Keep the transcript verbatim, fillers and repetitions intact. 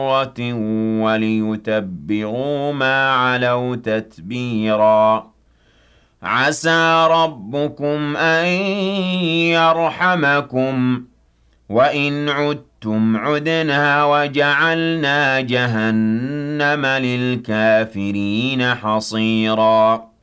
وَلِيُتَبِّرُوا مَا عَلَوْا تَتْبِيرًا عَسَىٰ رَبُّكُمْ أَن يَرْحَمَكُمْ وَإِنْ عُدتُّمْ عُدْنَا وَجَعَلْنَا جَهَنَّمَ لِلْكَافِرِينَ حَصِيرًا